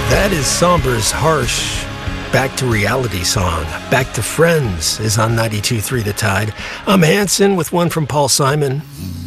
That is Somber's harsh Back to Reality song. Back to Friends is on 92.3 The Tide. I'm Hanson with one from Paul Simon.